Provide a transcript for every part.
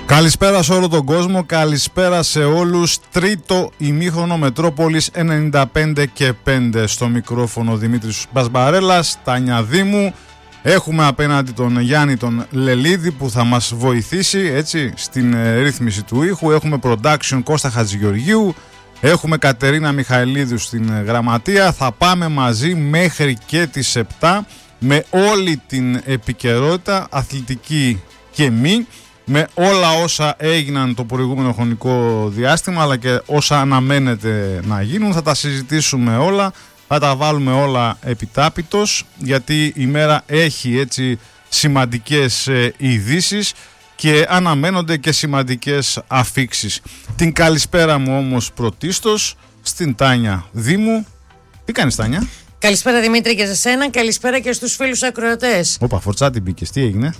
Καλησπέρα σε όλο τον κόσμο, καλησπέρα σε όλους. Τρίτο ημίχρονο Μετρόπολης 95 και 5. Στο μικρόφωνο Δημήτρης Μπασμπαρέλας, Τάνια Δήμου. Έχουμε απέναντι τον Γιάννη τον Λελίδη που θα μας βοηθήσει έτσι, στην ρύθμιση του ήχου. Έχουμε production Κώστα Χατζηγεωργίου. Έχουμε Κατερίνα Μιχαηλίδου στην γραμματεία. Θα πάμε μαζί μέχρι και τις 7 με όλη την επικαιρότητα, αθλητική και μη, με όλα όσα έγιναν το προηγούμενο χρονικό διάστημα αλλά και όσα αναμένεται να γίνουν. Θα τα συζητήσουμε όλα, θα τα βάλουμε όλα επιτάπητος, γιατί η μέρα έχει έτσι σημαντικές ειδήσεις και αναμένονται και σημαντικές αφίξεις. Την καλησπέρα μου όμως πρωτίστως στην Τάνια Δήμου. Τι κάνεις, Τάνια? Καλησπέρα Δημήτρη και σε σένα, καλησπέρα και στους φίλους ακροατές. Όπα, φορτσάτη μπήκες, τι έγινε?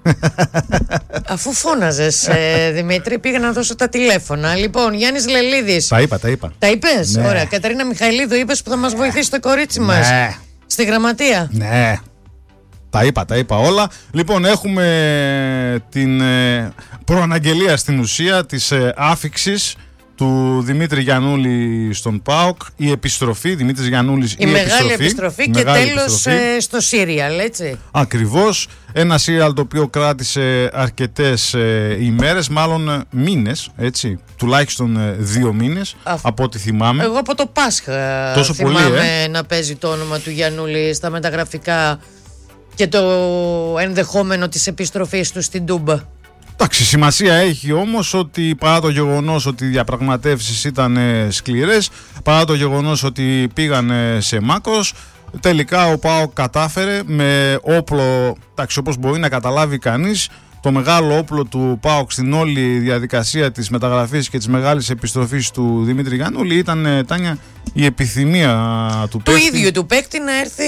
Αφού φώναζες Δημήτρη, πήγα να δώσω τα τηλέφωνα. Λοιπόν, Γιάννης Λελίδης. Τα είπα. Τα είπες? Ναι. Ωραία. Κατερίνα Μιχαηλίδου είπες που θα μας βοηθήσει το κορίτσι μας. Στη γραμματεία. Ναι. Τα είπα όλα. Λοιπόν, έχουμε την προαναγγελία στην ουσία της άφιξης του Δημήτρη Γιαννούλη στον ΠΑΟΚ. Η επιστροφή, Δημήτρης Γιαννούλης, η μεγάλη επιστροφή και τέλος στο σύριαλ, έτσι. Ακριβώς. Ένα σύριαλ το οποίο κράτησε αρκετές ημέρες, μάλλον μήνες, έτσι. Τουλάχιστον 2 μήνες, από ό,τι θυμάμαι. Εγώ από το Πάσχα τόσο θυμάμαι πολύ, να παίζει το όνομα του Γιαννούλη στα μεταγραφικά και το ενδεχόμενο της επιστροφής του στην Τούμπα. Εντάξει, σημασία έχει όμως ότι παρά το γεγονός ότι οι διαπραγματεύσεις ήταν σκληρές, παρά το γεγονός ότι πήγαν σε μάκρος, τελικά ο ΠΑΟΚ κατάφερε με όπλο, εντάξει, όπως μπορεί να καταλάβει κανείς, το μεγάλο όπλο του ΠΑΟΚ στην όλη διαδικασία της μεταγραφής και της μεγάλης επιστροφής του Δημήτρη Γιαννούλη ήταν, Τάνια, η επιθυμία του παίκτη. Του ίδιου του παίκτη να έρθει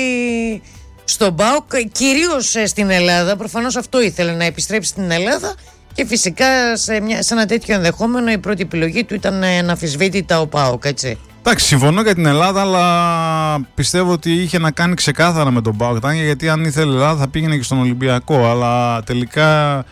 στον ΠΑΟΚ, κυρίως στην Ελλάδα. Προφανώς αυτό ήθελε, να επιστρέψει στην Ελλάδα, και φυσικά σε ένα τέτοιο ενδεχόμενο η πρώτη επιλογή του ήταν αναμφισβήτητα ο ΠΑΟΚ, έτσι. Εντάξει, συμφωνώ για την Ελλάδα, αλλά πιστεύω ότι είχε να κάνει ξεκάθαρα με τον ΠΑΟΚ, γιατί αν ήθελε η Ελλάδα θα πήγαινε και στον Ολυμπιακό, αλλά τελικά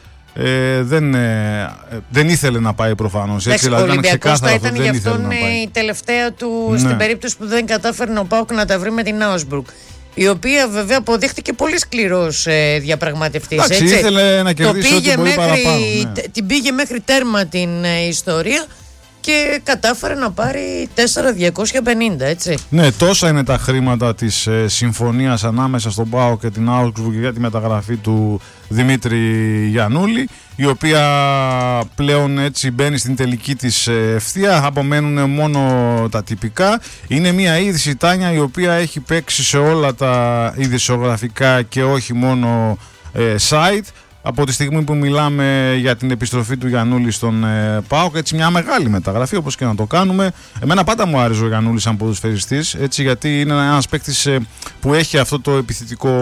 δεν ήθελε να πάει προφανώς. Ο Ολυμπιακός θα ήταν γι' αυτόν η τελευταία του, στην περίπτωση που δεν κατάφερνε ο ΠΑΟΚ να τα βρει με την Άουσμπρουκ, η οποία βέβαια αποδείχτηκε πολύ σκληρός διαπραγματευτής. Εντάξει, ήθελε να κερδίσει ό,τι μπορεί παραπάνω. Την πήγε μέχρι τέρμα την ιστορία και κατάφερε να πάρει 4.250, έτσι. Ναι, τόσα είναι τα χρήματα της συμφωνίας ανάμεσα στον ΠΑΟΚ και την Augsburg για τη μεταγραφή του Δημήτρη Γιαννούλη, η οποία πλέον έτσι μπαίνει στην τελική της ευθεία. Απομένουν μόνο τα τυπικά. Είναι μια είδηση, Τάνια, η οποία έχει παίξει σε όλα τα ειδησιογραφικά και όχι μόνο site. Από τη στιγμή που μιλάμε για την επιστροφή του Γιαννούλη στον ΠΑΟΚ, έτσι μια μεγάλη μεταγραφή, όπως και να το κάνουμε. Εμένα πάντα μου άρεσε ο Γιαννούλης σαν ποδοσφαιριστής, έτσι, γιατί είναι ένας παίκτης που έχει αυτό το επιθετικό,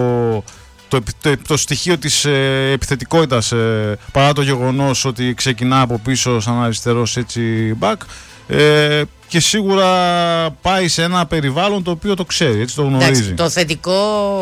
το στοιχείο της επιθετικότητας, παρά το γεγονός ότι ξεκινά από πίσω σαν αριστερός, έτσι, back, και σίγουρα πάει σε ένα περιβάλλον το οποίο το ξέρει, έτσι, το γνωρίζει. Εντάξει, το θετικό...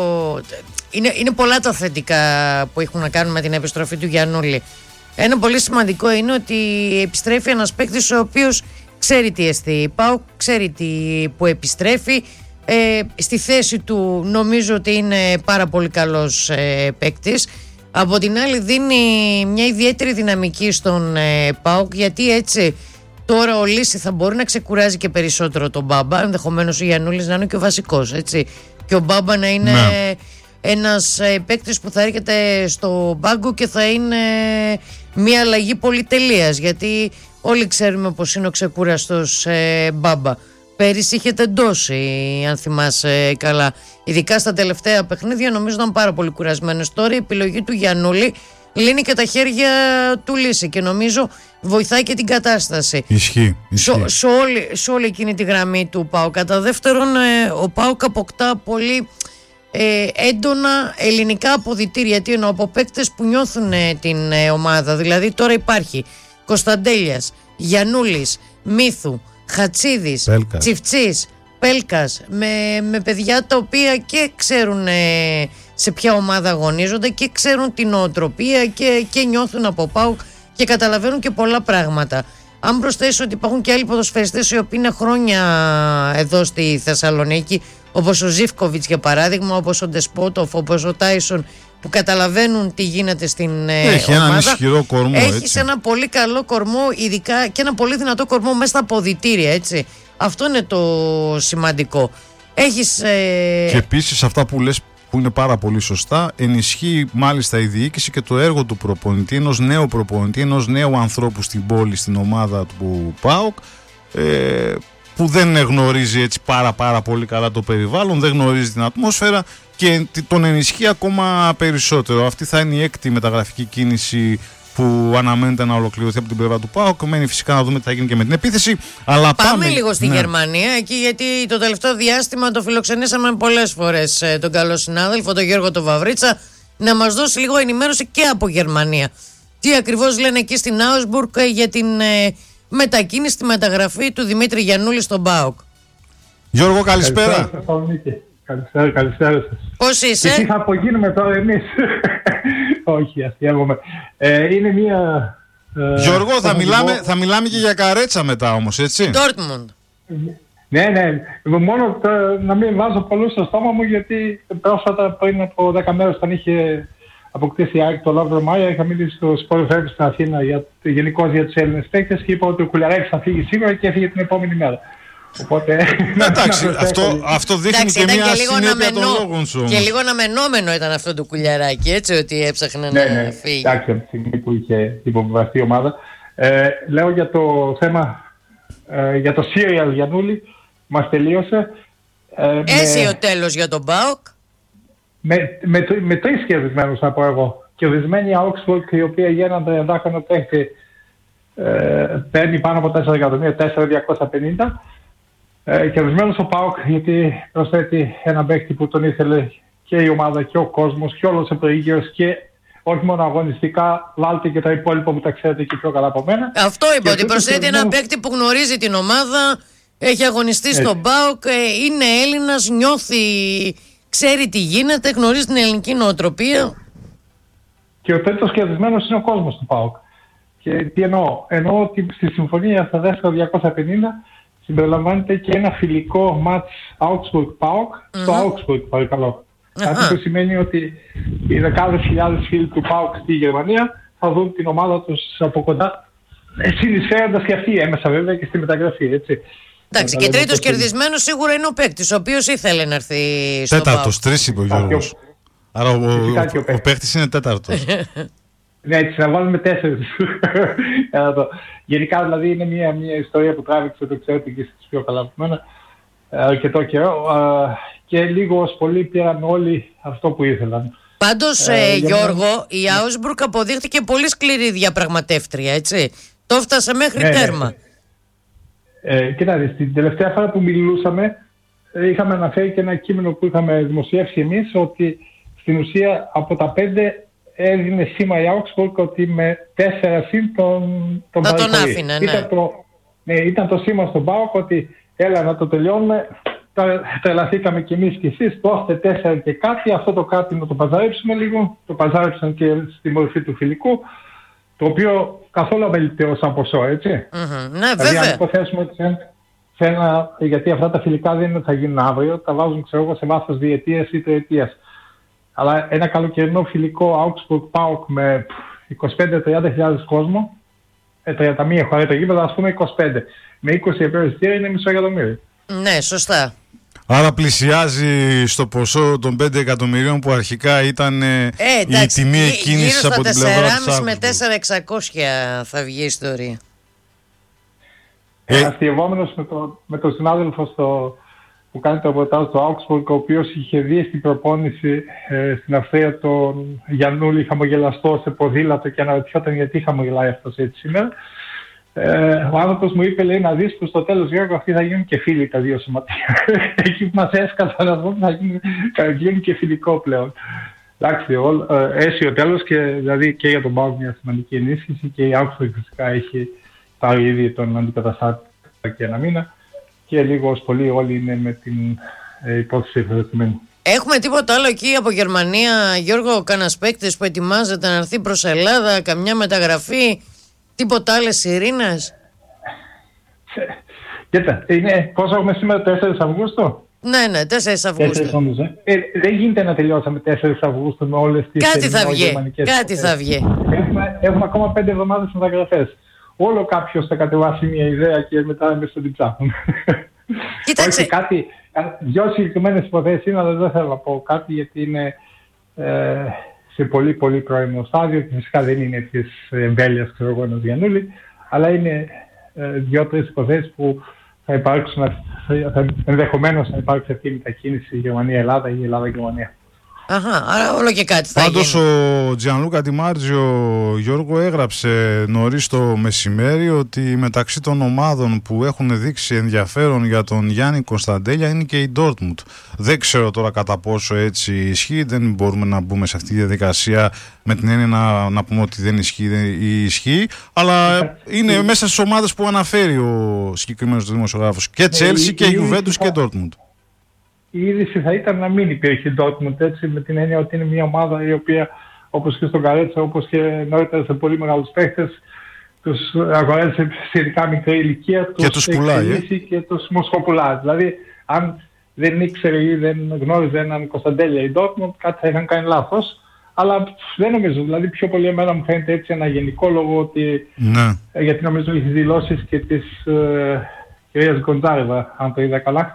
Είναι πολλά τα θετικά που έχουν να κάνουν με την επιστροφή του Γιαννούλη. Ένα πολύ σημαντικό είναι ότι επιστρέφει ένας παίκτης ο οποίος ξέρει τι εστί. ΠΑΟΚ ξέρει που επιστρέφει. Στη θέση του νομίζω ότι είναι πάρα πολύ καλός παίκτης. Από την άλλη δίνει μια ιδιαίτερη δυναμική στον ΠΑΟΚ, γιατί έτσι τώρα ο Λύση θα μπορεί να ξεκουράζει και περισσότερο τον Μπάμπα. Ενδεχομένως ο Γιαννούλης να είναι και ο βασικός, έτσι. Και ο Μπάμπα να είναι... Ναι. Ένας παίκτης που θα έρχεται στο πάγκο και θα είναι μια αλλαγή πολυτελείας, γιατί όλοι ξέρουμε πως είναι ο ξεκούραστος Μπάμπα. Πέρυσι είχε τεντώσει, αν θυμάσαι καλά, ειδικά στα τελευταία παιχνίδια, νομίζω ήταν πάρα πολύ κουρασμένος. Τώρα η επιλογή του Γιαννούλη λύνει και τα χέρια του Λύση και νομίζω βοηθάει και την κατάσταση. Ισχύει. Σε όλη εκείνη τη γραμμή του ΠΑΟΚ. Κατά δεύτερον, ο ΠΑΟΚ αποκτά πολύ έντονα ελληνικά αποδυτήρια. Τι εννοώ, από παίκτες που νιώθουν την ομάδα. Δηλαδή τώρα υπάρχει Κωνσταντέλιας, Γιαννούλης, Μύθου, Χατσίδης, Τσιφτσής, Πέλκας, με παιδιά τα οποία και ξέρουν σε ποια ομάδα αγωνίζονται και ξέρουν την νοοτροπία και νιώθουν από ΠΑΟΚ και καταλαβαίνουν και πολλά πράγματα. Αν προσθέσει ότι υπάρχουν και άλλοι ποδοσφαιριστές οι οποίοι είναι χρόνια εδώ στη Θεσσαλονίκη, όπως ο Ζίβκοβιτς για παράδειγμα, όπως ο Ντεσπότοφ, όπως ο Τάισον, που καταλαβαίνουν τι γίνεται στην ομάδα. Έχει έναν ισχυρό κορμό. Έχεις ένα πολύ καλό κορμό, ειδικά και ένα πολύ δυνατό κορμό μέσα στα αποδυτήρια, έτσι. Αυτό είναι το σημαντικό. Έχεις, Και επίσης αυτά που λες, που είναι πάρα πολύ σωστά, ενισχύει μάλιστα η διοίκηση και το έργο του προπονητή, ενός νέου προπονητή, ενός νέου ανθρώπου στην πόλη, στην ομάδα του ΠΑΟΚ, που δεν γνωρίζει έτσι πάρα πολύ καλά το περιβάλλον, δεν γνωρίζει την ατμόσφαιρα και τον ενισχύει ακόμα περισσότερο. Αυτή θα είναι η έκτη μεταγραφική κίνηση που αναμένεται να ολοκληρωθεί από την πλευρά του ΠΑΟΚ. Μένει φυσικά να δούμε τι θα γίνει και με την επίθεση. Αλλά πάμε λίγο στη Γερμανία, εκεί, γιατί το τελευταίο διάστημα το φιλοξενήσαμε πολλές φορές τον καλό συνάδελφο, τον Γιώργο τον Βαβρίτσα, να μας δώσει λίγο ενημέρωση και από Γερμανία. Τι ακριβώς λένε εκεί στην Άουσμπουργκ για την μετακίνηση, τη μεταγραφή του Δημήτρη Γιαννούλη στον ΠΑΟΚ. Γιώργο, καλησπέρα. Καλησπέρα σας. Πώς είσαι? Τι θα απογίνουμε τώρα εμείς? Όχι, αστιεύομαι. Είναι μια... Γιώργο, θα μιλάμε και για καρέτσα μετά όμως, έτσι? Dortmund. Ναι. Μόνο να μην βάζω πολλούς στο στόμα μου, γιατί πρόσφατα πριν από 10 μέρες, όταν είχε αποκτήσει η ΑΕΚ το Λόβρο Μάια, είχα μιλήσει στο Sport FM στην Αθήνα γενικώς για τους Έλληνες παίκτες και είπα ότι ο Κουλιαράκης θα φύγει σίγουρα και έφυγε την επόμενη μέρα. Οπότε, εντάξει, αυτό δείχνει και μια συνέπεια των λόγων σου. Και λίγο αναμενόμενο ήταν αυτό το Κουλιαράκι, έτσι, ότι έψαχνε να φύγει. Εντάξει, από τη στιγμή που είχε υποβιβαστεί η ομάδα. Λέω για το θέμα, για το Serial Γιαννούλη, μας τελείωσε. Εσύ ο τέλος για τον ΠΑΟΚ. Με τρεις κερδισμένους θα πω εγώ. Κερδισμένη η Augsburg, η οποία για έναν 30χρονο παίχτη παίρνει πάνω από 4 εκατομμύρια, 4.250. Κερδισμένος ο ΠΑΟΚ, γιατί προσθέτει έναν παίκτη που τον ήθελε και η ομάδα και ο κόσμος και όλος ο προήγιος, και όχι μόνο αγωνιστικά, βάλτε και τα υπόλοιπα που τα ξέρετε και πιο καλά από μένα. Αυτό είπα, ότι προσθέτει έναν παίκτη που γνωρίζει την ομάδα, έχει αγωνιστεί στον ΠΑΟΚ, είναι Έλληνας, νιώθει, ξέρει τι γίνεται, γνωρίζει την ελληνική νοοτροπία. Και ο τρίτος κερδισμένος είναι ο κόσμος του ΠΑΟΚ. Και τι εννοώ? Εννοώ ότι στη συμφωνία στα δεύτερα 250 συμπεριλαμβάνεται και ένα φιλικό μάτς Augsburg-PAOK στο Augsburg, παρακαλώ. Κάτι που σημαίνει ότι οι δεκάδες χιλιάδες φίλοι του ΠΑΟΚ στη Γερμανία θα δουν την ομάδα τους από κοντά, συνεισφέροντας και αυτοί έμεσα βέβαια και στη μεταγραφή, έτσι. Εντάξει, και τρίτος κερδισμένος σίγουρα είναι ο παίκτης, ο οποίος ήθελε να έρθει στο ΠΑΟΚ. Τέταρτος, 3 είπε ο Γιώργος. Άρα ο παίκτης είναι τέταρτος. Ναι, έτσι, να βάλουμε 4. Γενικά δηλαδή είναι μια ιστορία που τράβηξε, το ξέρετε και εσείς πιο καλά από μένα, αρκετό καιρό, και λίγο ως πολύ πήραν όλοι αυτό που ήθελαν. Πάντως, Γιώργο, η Augsburg αποδείχθηκε πολύ σκληρή διαπραγματεύτρια, έτσι. Το έφτασε μέχρι τέρμα. Κοιτάξτε, την τελευταία φορά που μιλούσαμε, είχαμε αναφέρει και ένα κείμενο που είχαμε δημοσιεύσει εμείς, ότι στην ουσία από τα 5 έδινε σήμα η Augsburg ότι με 4 συν τον θα τον άφηνε, ναι. Ήταν το σήμα στον ΠΑΟΚ ότι έλα να το τελειώνουμε, τρελαθήκαμε κι εμείς κι εσείς, δώστε 4 και κάτι, αυτό το κάτι να το παζάρεψουμε λίγο, το παζάρεψαν και στη μορφή του φιλικού, το οποίο καθόλου αμεληταίο σαν ποσό, έτσι. Ναι, δηλαδή, βέβαια. Αν υποθέσουμε ότι σε ένα, γιατί αυτά τα φιλικά δεν είναι ότι θα γίνουν αύριο, τα βάζουν ξέρω εγώ σε βάθος διετίας ή τριετίας. Αλλά ένα καλοκαιρινό φιλικό Augsburg-PAOK με 25-30 κόσμο, 31 χωράει το γήπεδο, ας πούμε 25. Με 20 ευρώ εισιτήρια είναι μισό εκατομμύριο. Ναι, σωστά. Άρα πλησιάζει στο ποσό των 5 εκατομμυρίων που αρχικά ήταν η τιμή εκκίνησης από την πλευρά της Augsburg. Με 4.600 θα βγει η ιστορία. Αστειευόμενος με τον συνάδελφο που κάνει το ρεπορτάζ του Augsburg, ο οποίος είχε δει στην προπόνηση στην Αυστρία τον Γιαννούλη χαμογελαστό σε ποδήλατο και αναρωτιόταν γιατί χαμογελάει αυτός έτσι σήμερα. Ο άνθρωπος μου είπε, λέει, να δεις που στο τέλος, Γιώργο, αυτοί θα γίνουν και φίλοι τα δύο σωματεία. Εκεί που μας έσκασαν να δούμε θα γίνουν και φιλικό πλέον. Εντάξει, έσυ ο τέλος, και δηλαδή και για τον ΠΑΟΚ μια σημαντική ενίσχυση, και η Augsburg φυσικά έχει πάρει ήδη τον αντικαταστάτη και ένα μήνα. Και λίγο ως πολύ όλοι είναι με την υπόθεση ευχαριστημένοι. Έχουμε τίποτα άλλο εκεί από Γερμανία, Γιώργο, κανένας παίκτης που ετοιμάζεται να έρθει προς Ελλάδα, καμιά μεταγραφή, Τίποτα άλλες ειρήνες? Κοίτα, πόσο έχουμε σήμερα, 4 Αυγούστου? Ναι, 4 Αυγούστου. Δεν γίνεται να τελειώσαμε 4 Αυγούστου με όλες τις ελληνογερμανικές. Κάτι θα βγει. Έχουμε ακόμα 5 εβδομάδες μεταγραφές. Όλο κάποιος θα κατεβάσει μια ιδέα και μετά εμείς θα την ψάχνουμε. Κοίταξε. Όχι, δυο συγκεκριμένες υποθέσεις είναι, αλλά δεν θέλω να πω κάτι γιατί είναι σε πολύ πολύ πρώιμο στάδιο και φυσικά δεν είναι της εμβέλειας ενός Γιαννούλη, αλλά είναι 2-3 υποθέσεις που θα υπάρξουν, ενδεχομένως να υπάρξει αυτή η μετακίνηση Γερμανία-Ελλάδα ή Ελλάδα-Γερμανία. Αχα, άρα όλο και κάτι θα γίνει. Πάντως ο Τζιανλούκα Ντιμάρτζιο, Γιώργο, έγραψε νωρίς το μεσημέρι ότι μεταξύ των ομάδων που έχουν δείξει ενδιαφέρον για τον Γιάννη Κωνσταντέλια είναι και η Ντόρτμουντ. Δεν ξέρω τώρα κατά πόσο έτσι ισχύει, δεν μπορούμε να μπούμε σε αυτή τη διαδικασία με την έννοια να πούμε ότι δεν ισχύει ή ισχύει, αλλά είναι μέσα στις ομάδες που αναφέρει ο συγκεκριμένος δημοσιογράφος, και Τσέλσι και Γιουβέντους και Ντόρτμουντ. Η είδηση θα ήταν να μην υπήρχε Dortmund, έτσι, με την έννοια ότι είναι μια ομάδα η οποία, όπως και στον Καρέτσα, όπως και νωρίτερα σε πολύ μεγάλους παίχτες, τους αγοράζει σε σχετικά μικρή ηλικία, τους εξελίσσει και τους μοσχοπουλά. Δηλαδή, αν δεν ήξερε ή δεν γνώριζε έναν Κωνσταντέλια η Dortmund, κάτι θα είχαν κάνει λάθος. Αλλά δεν νομίζω, δηλαδή πιο πολύ εμένα μου φαίνεται έτσι ένα γενικό λόγο ότι, γιατί νομίζω έχει δηλώσεις και της κυρίας Γκοντζάρεβα, αν το είδα καλά.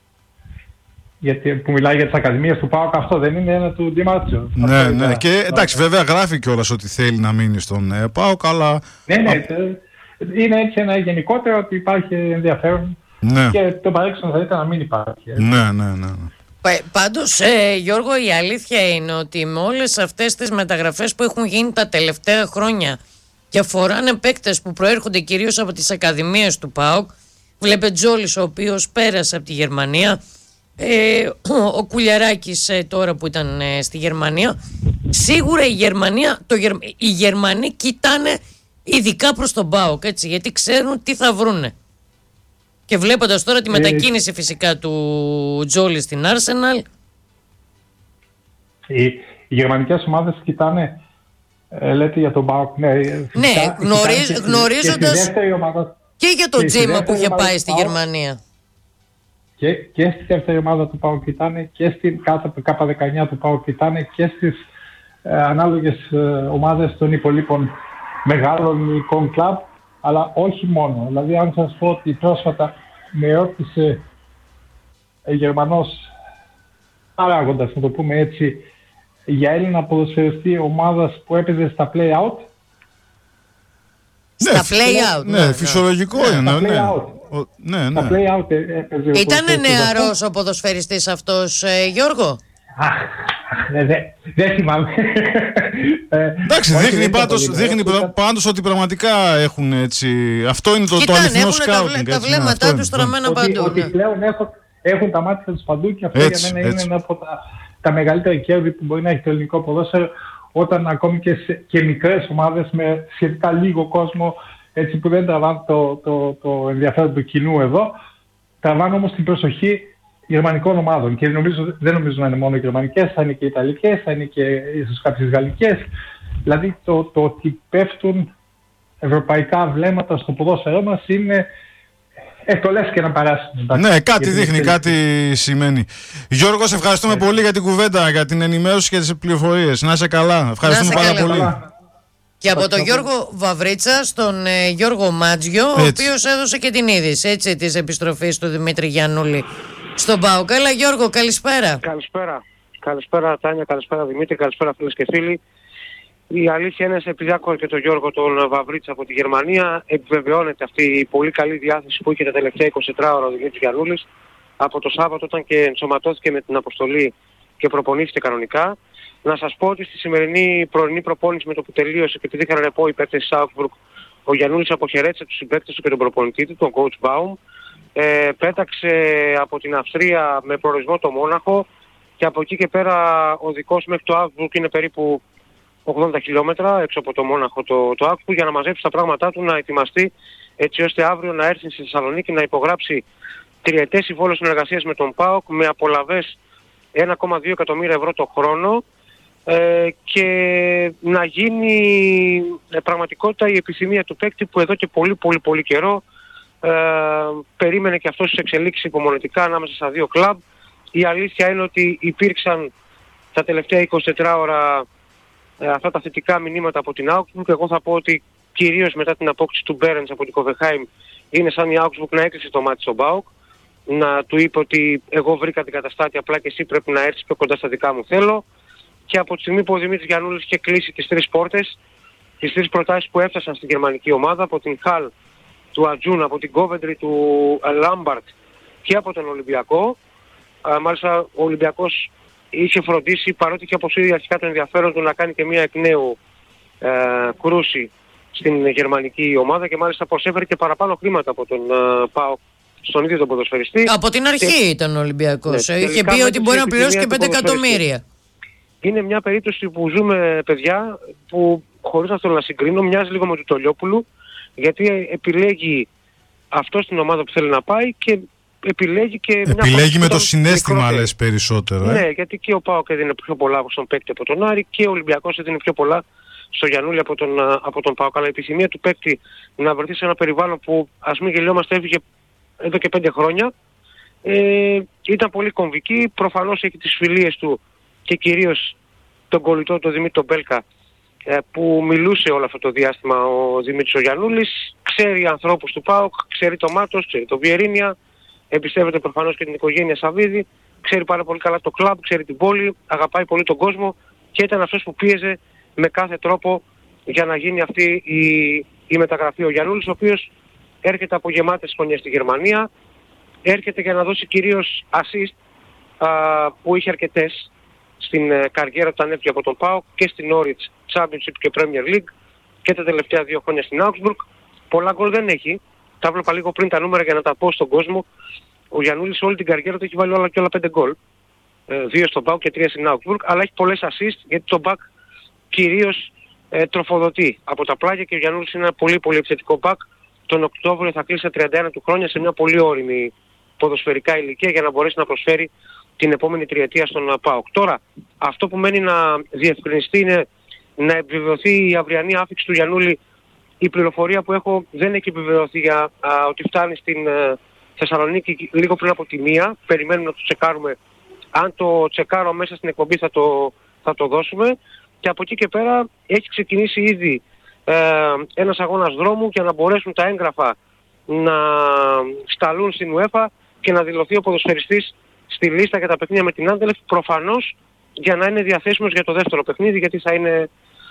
Γιατί, που μιλάει για τις ακαδημίες του ΠΑΟΚ, αυτό δεν είναι ένα του Ντιμάρτσιο? Ναι. Και εντάξει, βέβαια γράφει κιόλας ότι θέλει να μείνει στον ΠΑΟΚ, αλλά... Ναι, είναι έτσι ένα γενικότερο ότι υπάρχει ενδιαφέρον και το παρέξενο θα ήταν να μην υπάρχει. Ναι. Πάντως, Γιώργο, η αλήθεια είναι ότι με όλες αυτές τις μεταγραφές που έχουν γίνει τα τελευταία χρόνια και αφοράνε παίκτες που προέρχονται κυρίως από τις ακαδημίες του ΠΑΟΚ, βλέπε Τζόλης ο οποίος πέρασε από τη Γερμανία, ο Κουλιαράκης τώρα που ήταν στη Γερμανία, σίγουρα οι Γερμανοί κοιτάνε ειδικά προς τον ΠΑΟΚ, έτσι, γιατί ξέρουν τι θα βρούνε. Και βλέποντας τώρα τη μετακίνηση φυσικά του Τζόλη στην Arsenal, οι γερμανικές ομάδες κοιτάνε, λέτε για τον ΠΑΟΚ, γνωρίζοντας και για τον Τζίμα που είχε πάει στη Γερμανία. Και στη δεύτερη ομάδα του ΠΑΟΚ κοιτάνε και στην K19 του ΠΑΟΚ κοιτάνε και στις ανάλογες ομάδες των υπολείπων μεγάλων ελληνικών κλαμπ, αλλά όχι μόνο. Δηλαδή, αν σας πω ότι πρόσφατα με ρώτησε Γερμανός παράγοντας, να το πούμε έτσι, για Έλληνα ποδοσφαιριστή ομάδας που έπαιζε στα play-out. Στα play-out. Ναι, φυσιολογικό είναι. Στα play-out έπαιζε. Ήτανε νεαρός ο ποδοσφαιριστής αυτός, Γιώργο? Δεν θυμάμαι. Εντάξει, δείχνει πάντως ότι πραγματικά έχουν έτσι. Αυτό είναι το αληθινό σκάουτινγκ. Τα βλέμματά τους στραμμένα παντού. Ότι πλέον έχουν τα μάτια τους παντού και αυτό για μένα είναι ένα από τα μεγαλύτερα κέρδη που μπορεί να έχει το ελληνικό ποδόσφαιρο, όταν ακόμη και μικρές ομάδες με σχετικά λίγο κόσμο, έτσι, που δεν τραβάνε το ενδιαφέρον του κοινού εδώ, τραβάνε όμως την προσοχή γερμανικών ομάδων. Και δεν νομίζω να είναι μόνο οι γερμανικές, θα είναι και οι ιταλικές, θα είναι και ίσως κάποιες γαλλικές. Δηλαδή το ότι πέφτουν ευρωπαϊκά βλέμματα στο ποδόσφαιρό μας είναι... το λες και να περάσει. Ναι, κάτι δείχνει, κάτι σημαίνει. Γιώργο, σε ευχαριστούμε πολύ για την κουβέντα, για την ενημέρωση και τις πληροφορίες. Να είσαι καλά. Ευχαριστούμε πάρα πολύ. Και από τον Γιώργο Βαβρίτσα στον Γιώργο Μάτζιο, ο οποίος έδωσε και την είδηση, έτσι, της επιστροφής του Δημήτρη Γιαννούλη στον ΠΑΟΚ. Έλα Γιώργο, καλησπέρα. Καλησπέρα Τάνια, καλησπέρα Δημήτρη, καλησπέρα φίλες και φίλοι. Η αλήθεια είναι, επειδή άκουγα και τον Γιώργο τον Βαβρίτσα από τη Γερμανία, επιβεβαιώνεται αυτή η πολύ καλή διάθεση που είχε τα τελευταία 24 ώρα ο Δημήτρης Γιαννούλης από το Σάββατο, όταν και ενσωματώθηκε με την αποστολή και προπονήθηκε κανονικά. Να σας πω ότι στη σημερινή πρωινή προπόνηση, με το που τελείωσε και επειδή είχαν ρεπό οι παίκτες της Augsburg, ο Γιαννούλης αποχαιρέτησε τους συμπαίκτες του και τον προπονητή του, τον coach Baum. Πέταξε από την Αυστρία με προορισμό το Μόναχο και από εκεί και πέρα ο δικός μέχρι το Augsburg είναι περίπου 80 χιλιόμετρα έξω από το Μόναχο το Augsburg, για να μαζέψει τα πράγματά του, να ετοιμαστεί έτσι ώστε αύριο να έρθει στη Θεσσαλονίκη να υπογράψει τριετές συμβόλαιο συνεργασίας με τον ΠΑΟΚ με απολαβές 1,2 εκατομμύρια ευρώ το χρόνο και να γίνει πραγματικότητα η επιθυμία του παίκτη που εδώ και πολύ καιρό περίμενε και αυτός τις εξελίξεις υπομονετικά ανάμεσα στα δύο κλαμπ. Η αλήθεια είναι ότι υπήρξαν τα τελευταία 24 ώρα αυτά τα θετικά μηνύματα από την Augsburg. Εγώ θα πω ότι κυρίως μετά την απόκτηση του Μπέρενς από την Hoffenheim είναι σαν η Augsburg να έκλεισε το μάτι στον ΠΑΟΚ, να του είπε ότι εγώ βρήκα την καταστάτη, απλά και εσύ πρέπει να έρθεις πιο κοντά στα δικά μου θέλω. Και από τη στιγμή που ο Δημήτρης Γιαννούλης είχε κλείσει τις 3 πόρτες, τις 3 προτάσεις που έφτασαν στην γερμανική ομάδα, από την Χαλ, του Ατζούν, από την Κόβεντρι, του Λάμπαρτ και από τον Ολυμπιακό. Μάλιστα ο Ολυμπιακός είχε φροντίσει, παρότι είχε αποσύρει αρχικά το ενδιαφέρον του, να κάνει και μια εκ νέου κρούση στην γερμανική ομάδα και μάλιστα προσέφερε και παραπάνω χρήματα από τον ΠΑΟΚ στον ίδιο τον ποδοσφαιριστή. Από την αρχή ήταν ο Ολυμπιακός. Ναι, είχε πει ότι μπορεί να πληρώσει και 5 εκατομμύρια. Είναι μια περίπτωση που ζούμε, παιδιά, που χωρίς να θέλω να συγκρίνω, μοιάζει λίγο με του Τολιόπουλου, γιατί επιλέγει αυτό στην ομάδα που θέλει να πάει και επιλέγει και επιλέγει με το συναίσθημα, λες, περισσότερο. Ναι, γιατί και ο ΠΑΟΚ έδινε πιο πολλά στον παίκτη από τον Άρη και ο Ολυμπιακός έδινε πιο πολλά στο Γιαννούλη από τον ΠΑΟΚ. Αλλά η επιθυμία του παίκτη να βρεθεί σε ένα περιβάλλον που, ας μην γελιόμαστε, έφυγε εδώ και 5 χρόνια, ήταν πολύ κομβική. Προφανώς έχει τις φιλίες του και κυρίως τον κολλητό, τον Δημήτρη Μπέλκα, που μιλούσε όλο αυτό το διάστημα ο Δημήτρης ο Γιαννούλης. Ξέρει ανθρώπους του ΠΑΟΚ, ξέρει το Μάτος, ξέρει το Βιερίνια, εμπιστεύεται προφανώς και την οικογένεια Σαββίδη, ξέρει πάρα πολύ καλά το κλαμπ, ξέρει την πόλη, αγαπάει πολύ τον κόσμο και ήταν αυτός που πίεζε με κάθε τρόπο για να γίνει αυτή η μεταγραφή. Ο Γιαννούλης, ο οποίος έρχεται από γεμάτες χρονιές στη Γερμανία, έρχεται για να δώσει κυρίως assist, που είχε αρκετές στην καριέρα του όταν έφυγε από τον ΠΑΟΚ και στην Norwich Championship και Premier League και τα τελευταία 2 χρόνια στην Augsburg. Πολλά γκολ δεν έχει. Τα βλέπα λίγο πριν τα νούμερα για να τα πω στον κόσμο. Ο Γιαννούλης όλη την καριέρα του έχει βάλει όλα 5 γκολ. 2 στον ΠΑΟΚ και 3 στην Augsburg, αλλά έχει πολλές assist γιατί το back κυρίως τροφοδοτεί από τα πλάγια και ο Γιαννούλης είναι ένα πολύ επιθετικό back. Τον Οκτώβριο θα κλείσει 31 του χρόνια σε μια πολύ όριμη ποδοσφαιρικά ηλικία για να μπορέσει να προσφέρει την επόμενη τριετία στον ΠΑΟΚ. Τώρα, αυτό που μένει να διευκρινιστεί είναι να επιβεβαιωθεί η αυριανή άφιξη του Γιαννούλη. Η πληροφορία που έχω δεν έχει επιβεβαιωθεί για ότι φτάνει στην Θεσσαλονίκη λίγο πριν από τη 1. Περιμένουμε να το τσεκάρουμε. Αν το τσεκάρω μέσα στην εκπομπή θα το δώσουμε. Και από εκεί και πέρα έχει ξεκινήσει ήδη ένας αγώνας δρόμου για να μπορέσουν τα έγγραφα να σταλούν στην UEFA και να δηλωθεί ο ποδοσφαιριστής στη λίστα για τα παιχνίδια με την Anderlecht, προφανώς για να είναι διαθέσιμος για το δεύτερο παιχνίδι, γιατί θα είναι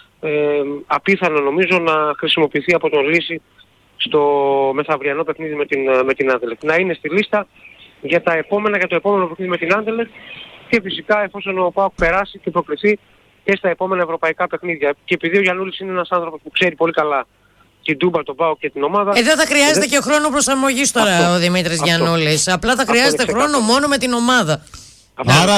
απίθανο νομίζω να χρησιμοποιηθεί από τον Λύση στο μεθαυριανό παιχνίδι με την Anderlecht. Να είναι στη λίστα για το επόμενο παιχνίδι με την Anderlecht και φυσικά εφόσον ο ΠΑΟΚ περάσει και προκριθεί και στα επόμενα ευρωπαϊκά παιχνίδια. Και επειδή ο Γιαννούλης είναι ένας άνθρωπος που ξέρει πολύ καλά την Τούμπα, τον ΠΑΟΚ και την ομάδα. Δεν θα χρειάζεται και χρόνο προσαρμογής τώρα ο Δημήτρης Γιαννούλης. Απλά θα χρειάζεται χρόνο μόνο με την ομάδα. Άρα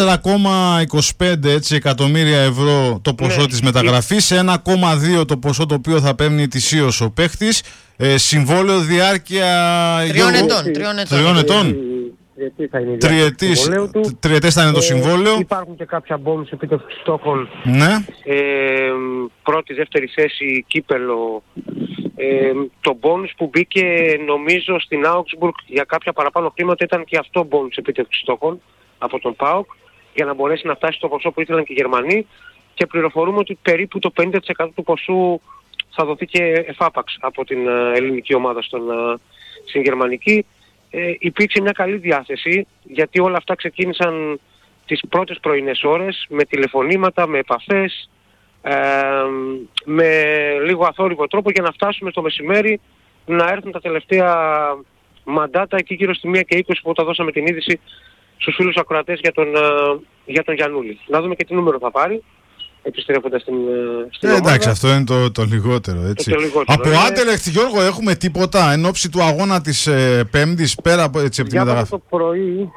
4,25 εκατομμύρια ευρώ το ποσό της μεταγραφής, 1,2 το ποσό το οποίο θα παίρνει ετησίως ο παίχτης, συμβόλαιο διάρκεια 3 ετών. Τριετές θα είναι το συμβόλαιο. Υπάρχουν και κάποια μπόνους επίτευξης στόχων. Ναι. Πρώτη, δεύτερη θέση, κύπελο. Το μπόνους που μπήκε νομίζω στην Augsburg για κάποια παραπάνω χρήματα ήταν και αυτό μπόνους επίτευξης στόχων από τον ΠΑΟΚ για να μπορέσει να φτάσει στο ποσό που ήθελαν και οι Γερμανοί και πληροφορούμε ότι περίπου το 50% του ποσού θα δοθεί και εφάπαξ από την ελληνική ομάδα στην γερμανική. Υπήρξε μια καλή διάθεση γιατί όλα αυτά ξεκίνησαν τις πρώτες πρωινές ώρες με τηλεφωνήματα, με επαφές, με λίγο αθόρυβο τρόπο για να φτάσουμε στο μεσημέρι να έρθουν τα τελευταία μαντάτα εκεί γύρω στη 1:20 που τα δώσαμε την είδηση στους φίλους ακροατές για τον Γιαννούλη. Να δούμε και τι νούμερο θα πάρει επιστρέφοντας στην ομάδα. Εντάξει, αυτό είναι το λιγότερο, έτσι. Από Anderlecht, Γιώργο, έχουμε τίποτα εν ώψη του αγώνα της Πέμπτης πέρα από την μεταγραφή? Διάβασα το πρωί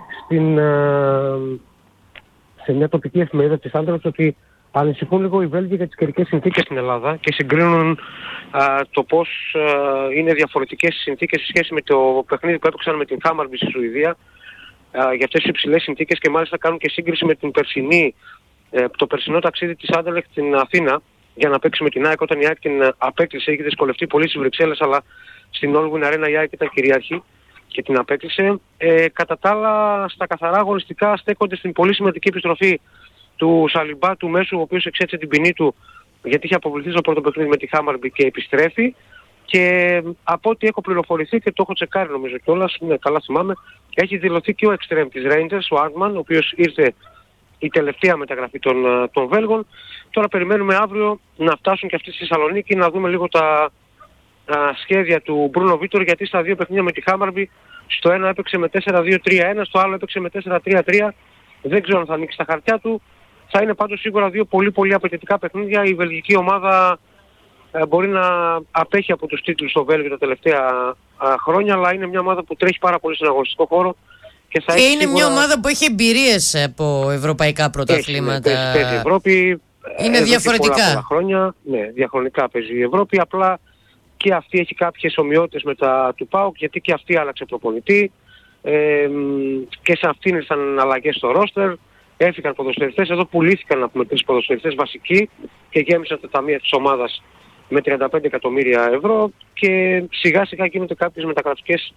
σε μια τοπική εφημερίδα της Anderlecht ότι ανησυχούν λίγο οι Βέλγοι για τις καιρικές συνθήκες στην Ελλάδα και συγκρίνουν το πώς είναι διαφορετικές οι συνθήκες σε σχέση με το παιχνίδι που έπαιξαν με την Hammarby στη Σουηδία για αυτές τις υψηλές συνθήκες και μάλιστα κάνουν και σύγκριση με την το περσινό ταξίδι της Anderlecht στην Αθήνα για να παίξει με την ΑΕΚ. Όταν η ΑΕΚ την απέκλεισε, είχε δυσκολευτεί πολύ στις Βρυξέλλες, αλλά στην Όλγουιν Αρένα η ΑΕΚ ήταν κυρίαρχη και την απέκλεισε. Κατά τα άλλα, στα καθαρά αγωνιστικά στέκονται στην πολύ σημαντική επιστροφή του Σαλιμπά, του μέσου, ο οποίος εξέτσε την ποινή του γιατί είχε αποβληθεί στο πρώτο παιχνίδι με τη Χάμαρμπι και επιστρέφει. Και από ό,τι έχω πληροφορηθεί και το έχω τσεκάρει νομίζω κιόλας, καλά θυμάμαι, έχει δηλωθεί και ο εξτρέμ της Rangers, ο Άρτμαν, ο οποίος ήρθε η τελευταία μεταγραφή των Βέλγων. Τώρα περιμένουμε αύριο να φτάσουν και αυτοί στη Θεσσαλονίκη, να δούμε λίγο τα σχέδια του Μπρούνο Βίτορ, γιατί στα δύο παιχνίδια με τη Χάμαρμπι, στο ένα έπαιξε με 4-2-3-1, στο άλλο έπαιξε με 4-3-3. Δεν ξέρω αν θα ανοίξει τα χαρτιά του. Θα είναι πάντως σίγουρα δύο πολύ απαιτητικά παιχνίδια. Η βελγική ομάδα μπορεί να απέχει από τους τίτλους στο Βέλγιο τα τελευταία χρόνια, αλλά είναι μια ομάδα που τρέχει πάρα πολύ στον αγωνιστικό χώρο. Και είναι σίγουρα μια ομάδα που έχει εμπειρίες από ευρωπαϊκά πρωταθλήματα. Παίζει η Ευρώπη. Είναι διαφορετικά. Πολλά χρόνια. Ναι, διαχρονικά παίζει η Ευρώπη. Απλά και αυτή έχει κάποιες ομοιότητες με τα του ΠΑΟΚ, γιατί και αυτή άλλαξε προπονητή. Και σε αυτήν ήρθαν αλλαγές στο ρόστερ. Έφυγαν ποδοσφαιριστές. Εδώ πουλήθηκαν να πούμε 3 ποδοσφαιριστές βασικοί και γέμισαν τα ταμεία της ομάδας με 35 εκατομμύρια ευρώ και σιγά σιγά γίνονται κάποιες μεταγραφικές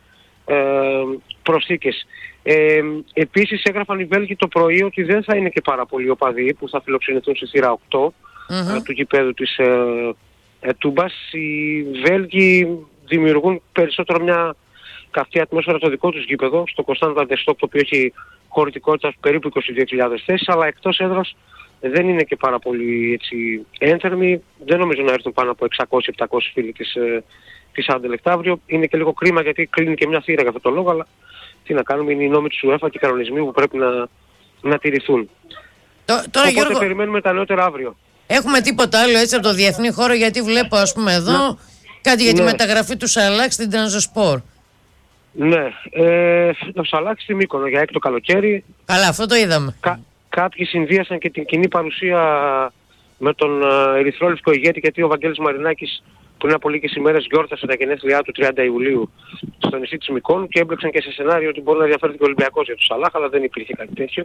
προσθήκες. Επίσης έγραφαν οι Βέλγοι το πρωί ότι δεν θα είναι και πάρα πολλοί οπαδοί που θα φιλοξενηθούν στη θύρα 8 του γηπέδου της Τούμπας. Οι Βέλγοι δημιουργούν περισσότερο μια καυτή ατμόσφαιρα στο δικό τους γήπεδο, στο Κωνσταντ Βαντεστόκ, το οποίο έχει χωρητικότητα περίπου 22.000 θέσεις, αλλά εκτός έδρας δεν είναι και πάρα πολύ έτσι ένθερμοι. Δεν νομίζω να έρθουν πάνω από 600-700 φίλοι της Anderlecht αύριο. Είναι και λίγο κρίμα γιατί κλείνει και μια θύρα για αυτόν τον λόγο, αλλά τι να κάνουμε, είναι οι νόμοι της UEFA και οι κανονισμοί που πρέπει να τηρηθούν. Τώρα, οπότε Γιώργο, περιμένουμε τα νεότερα αύριο. έχουμε τίποτα άλλο έτσι από το διεθνή χώρο, γιατί βλέπω ας πούμε εδώ κάτι για τη μεταγραφή του Σαλάκ στην Τρανζοσπορ. Ναι, το Σαλάκ στη Μύκονο για έκτο καλοκαίρι. Καλά, αυτό το είδαμε. Κάποιοι συνδύασαν και την κοινή παρουσία με τον ερυθρόλευκο ηγέτη, γιατί ο Βαγγέλης Μαρινάκης πριν από λίγες ημέρες γιόρτασε τα γενέθλιά του 30 Ιουλίου στο νησί της Μυκόνου και έμπλεξαν και σε σενάριο ότι μπορεί να ενδιαφέρεται και ο Ολυμπιακός για τον Σαλάχ, αλλά δεν υπήρχε κάτι τέτοιο.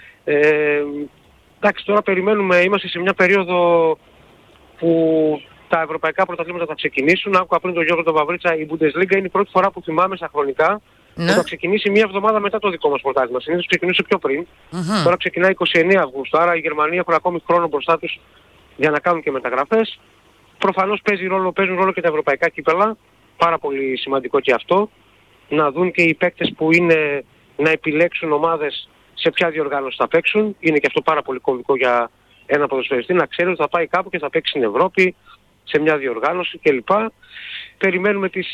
Εντάξει, τώρα περιμένουμε, είμαστε σε μια περίοδο που τα ευρωπαϊκά πρωταθλήματα θα ξεκινήσουν. Άκουγα πριν τον Γιώργο τον Βαβρίτσα, η Bundesliga είναι η πρώτη φορά που θυμάμαι στα χρονικά που θα ξεκινήσει μια εβδομάδα μετά το δικό μας πρωτάθλημα. Συνήθως ξεκινούσε πιο πριν. Τώρα ξεκινάει 29 Αυγούστου, άρα οι Γερμανοί έχουν ακόμη χρόνο μπροστά τους για να κάνουν και μεταγραφές. Προφανώς παίζουν ρόλο και τα ευρωπαϊκά κύπελα, πάρα πολύ σημαντικό και αυτό. Να δουν και οι παίκτες που είναι να επιλέξουν ομάδες σε ποια διοργάνωση θα παίξουν. Είναι και αυτό πάρα πολύ κομβικό για ένα ποδοσφαιριστή, να ξέρει ότι θα πάει κάπου και θα παίξει στην Ευρώπη, σε μια διοργάνωση κλπ. Περιμένουμε τις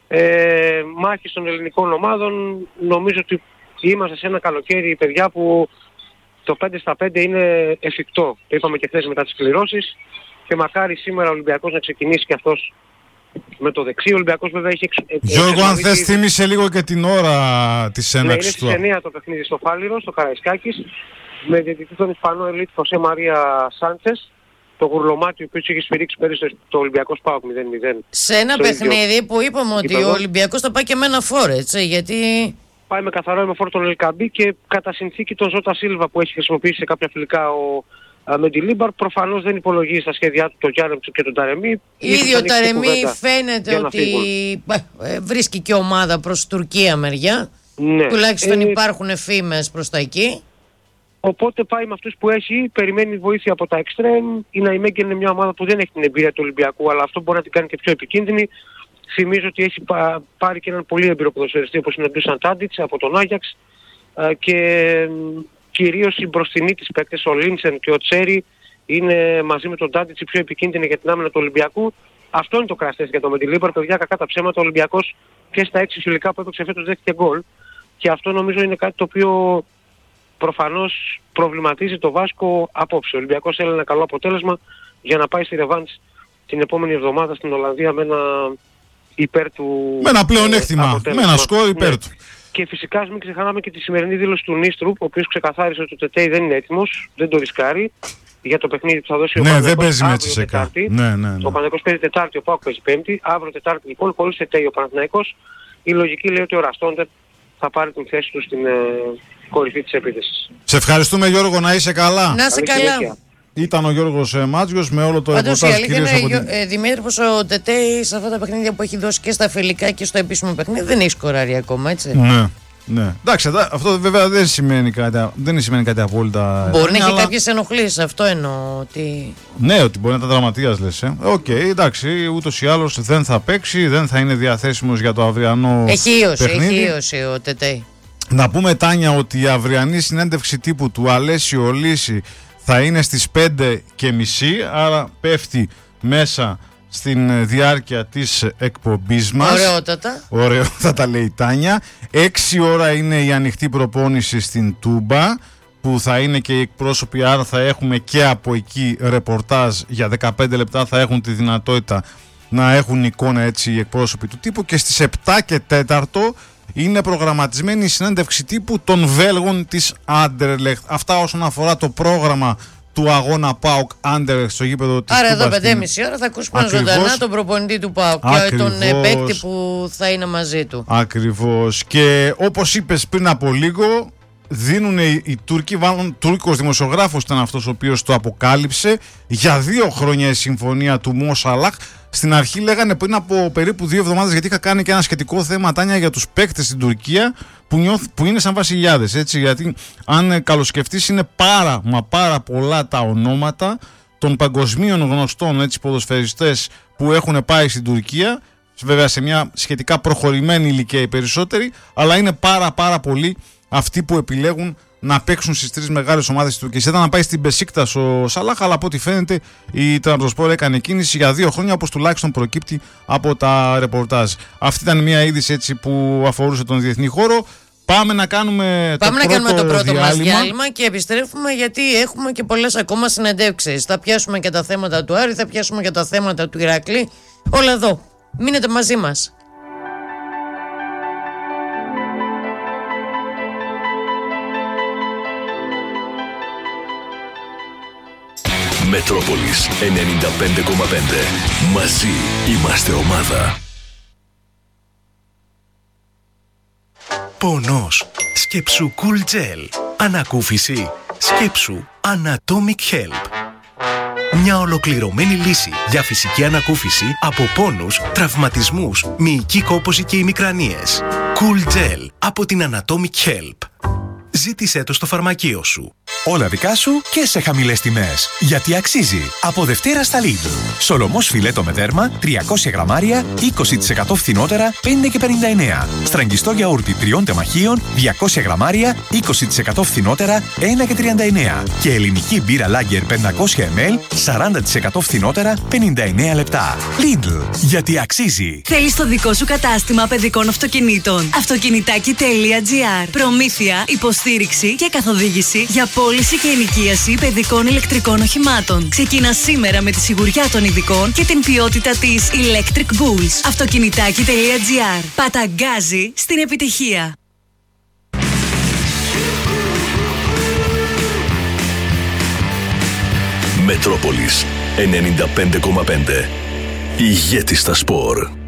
μάχες των ελληνικών ομάδων. Νομίζω ότι είμαστε σε ένα καλοκαίρι, παιδιά, που το 5-5 είναι εφικτό. Το είπαμε και χθες μετά τις κληρώσεις. Και μακάρι σήμερα ο Ολυμπιακός να ξεκινήσει και αυτός με το δεξί. Ο Ολυμπιακός βέβαια έχει Γιώργο, αν θες θύμισε λίγο και την ώρα της έναρξης του. Είναι στις 9 το παιχνίδι στο Φάληρο, στο Καραϊσκάκης, με διαιτητή τον Ισπανό ελίτ Χωσέ Μαρία Σάντσες, το γουρλωμάτι που είχε σφυρίξει πέρυσι το Ολυμπιακός ΠΑΟΚ 0-0. Σε ένα παιχνίδι που είπαμε ότι ο Ολυμπιακός θα πάει και με ένα φόρ, έτσι, γιατί... Πάει με καθαρό αιμοφόρο τον Ελκαμπή και κατά συνθήκη τον Ζώτα Σίλβα που έχει χρησιμοποιήσει σε κάποια φιλικά με τη Λίμπαρ. Προφανώς δεν υπολογίζει στα σχέδιά του τον Γιάννεμτσου και τον Ταρεμί. Ήδη ο Ταρεμί φαίνεται ότι βρίσκει και ομάδα προς Τουρκία μεριά. Ναι. Τουλάχιστον υπάρχουν φήμες προς τα εκεί. Οπότε πάει με αυτούς που έχει, περιμένει βοήθεια από τα εξτρέμ. Η Ναϊμέγκεν είναι μια ομάδα που δεν έχει την εμπειρία του Ολυμπιακού, αλλά αυτό μπορεί να την κάνει και πιο επικίνδυνη. Θυμίζω ότι έχει πάρει και έναν πολύ έμπειρο ποδοσφαιριστή όπως είναι ο Ντούσαν Τάντιτς από τον Άγιαξ και κυρίως οι μπροστινοί της παίκτες, ο Λίντσεν και ο Τσέρι, είναι μαζί με τον Τάντιτς οι πιο επικίνδυνοι για την άμυνα του Ολυμπιακού. Αυτό είναι το κραστές για το Μεντιλίμπαρ, παιδιά, κακά τα ψέματα. Ο Ολυμπιακός και στα 6 φιλικά που έπαιξε φέτος δέχτηκε γκολ. Και αυτό νομίζω είναι κάτι το οποίο προφανώς προβληματίζει το Βάσκο απόψε. Ο Ολυμπιακός έλεγε ένα καλό αποτέλεσμα για να πάει στη ρεβάνς την επόμενη εβδομάδα στην Ολλανδία με ένα υπέρ του. Με ένα πλεονέκτημα, με ένα σκορ υπέρ του. Και φυσικά μην ξεχνάμε και τη σημερινή δήλωση του Νίστρουπ, ο οποίος ξεκαθάρισε ότι ο Τετέι δεν είναι έτοιμος, δεν το ρισκάρει για το παιχνίδι που θα δώσει ο Παναθηναϊκός. Ναι, δεν παίζει με Τσεσεκά. Ναι. Ο Παναθηναϊκός παίζει Τετάρτη, ο ΠΑΟΚ παίζει Πέμπτη. Αύριο Τετάρτη λοιπόν, χωρίς Τετέι ο Παναθηναϊκός. Η λογική λέει ότι ο Ραστόντερ θα πάρει την θέση του στην κορυφή της επίθεσης. Σε ευχαριστούμε, Γιώργο, να είσαι καλά. Να είσαι καλά. Ήταν ο Γιώργος Μάτζιος με όλο το Πάντως η ρεπορτάζ. αλήθεια είναι, Δημήτρη, πως ο Τετέι σε αυτά τα παιχνίδια που έχει δώσει και στα φιλικά και στο επίσημο παιχνίδι δεν έχει σκοράρει ακόμα, έτσι. Ναι. Εντάξει, αυτό βέβαια δεν σημαίνει κάτι απόλυτα. Μπορεί να έχει κάποιες ενοχλήσεις, αυτό εννοώ. Ότι... Ναι, ότι μπορεί να ήταν τραυματίας, λες. Οκ, εντάξει, ούτως ή άλλως δεν θα παίξει, δεν θα είναι διαθέσιμος για το αυριανό παιχνίδι. Έχει ίωση ο Τετέι. Να πούμε, Τάνια, ότι η αυριανή συνέντευξη τύπου του Αλέσιο Λύση θα είναι στις 5:30, άρα πέφτει μέσα στην διάρκεια της εκπομπής μας. Ωραιότατα λέει η Τάνια. 6 ώρα είναι η ανοιχτή προπόνηση στην Τούμπα, που θα είναι και οι εκπρόσωποι, άρα θα έχουμε και από εκεί ρεπορτάζ για 15 λεπτά, θα έχουν τη δυνατότητα να έχουν εικόνα έτσι οι εκπρόσωποι του τύπου, και στις 7:04 είναι προγραμματισμένη η συνέντευξη τύπου των Βέλγων της Anderlecht. Αυτά όσον αφορά το πρόγραμμα του αγώνα ΠΑΟΚ Anderlecht στο γήπεδο της Τούμπας. Άρα εδώ 5:30 ώρα θα ακούσουμε ζωντανά τον προπονητή του ΠΑΟΚ και τον παίκτη που θα είναι μαζί του. Ακριβώς. Και όπως είπες πριν από λίγο, δίνουν οι Τούρκοι, Τούρκος δημοσιογράφος ήταν αυτός ο οποίος το αποκάλυψε, για 2 χρόνια η συμφωνία του Μο Σαλάχ. Στην αρχή λέγανε πριν από περίπου 2 εβδομάδες, γιατί είχα κάνει και ένα σχετικό θέμα, Τάνια, για τους παίκτες στην Τουρκία που είναι σαν βασιλιάδες, έτσι, γιατί αν καλοσκεφτείς είναι πάρα πολλά τα ονόματα των παγκοσμίων γνωστών, έτσι, ποδοσφαιριστές που έχουν πάει στην Τουρκία, βέβαια σε μια σχετικά προχωρημένη ηλικία οι περισσότεροι, αλλά είναι πάρα πολλοί αυτοί που επιλέγουν να παίξουν στις 3 μεγάλες ομάδες της Τουρκίας. Ήταν να πάει στην Μπεσίκτας ο Σαλάχ, αλλά από ό,τι φαίνεται η Τραμπζονσπόρ έκανε κίνηση για 2 χρόνια, όπως τουλάχιστον προκύπτει από τα ρεπορτάζ. Αυτή ήταν μια είδηση, έτσι, που αφορούσε τον διεθνή χώρο. Πάμε να κάνουμε το πρώτο μας διάλειμμα και επιστρέφουμε, γιατί έχουμε και πολλές ακόμα συνεντεύξεις. Θα πιάσουμε και τα θέματα του Άρη, θα πιάσουμε και τα θέματα του Ηρακλή. Όλα εδώ. Μείνετε μαζί μας. Μετρόπολης 95,5. Μαζί είμαστε ομάδα. Πονός. Σκέψου Cool Gel. Ανακούφιση. Σκέψου Anatomic Help. Μια ολοκληρωμένη λύση για φυσική ανακούφιση από πόνους, τραυματισμούς, μυϊκή κόπωση και ημικρανίες. Cool Gel από την Anatomic Help. Ζήτησέ το στο φαρμακείο σου. Όλα δικά σου και σε χαμηλές τιμές. Γιατί αξίζει. Από Δευτέρα στα Lidl. Σολομός φιλέτο με δέρμα, 300 γραμμάρια, 20% φθηνότερα, 5,59. Στραγγιστό γιαούρτι 3 τεμαχίων, 200 γραμμάρια, 20% φθηνότερα, 1,39. Και ελληνική μπύρα Lager 500 ml, 40% φθηνότερα, 59 λεπτά. Lidl. Γιατί αξίζει. Θέλεις το δικό σου κατάστημα παιδικών αυτοκινήτων. Αυτοκινητάκι.gr. Προμήθεια, υποστήριξη και καθοδήγηση για πώληση και ενοικίαση παιδικών ηλεκτρικών οχημάτων. Ξεκινά σήμερα με τη σιγουριά των ειδικών και την ποιότητα της Electric Bulls. Αυτοκινητάκι.gr. Παταγκάζει στην επιτυχία. Μετρόπολης 95,5. Ηγέτης στα σπορ.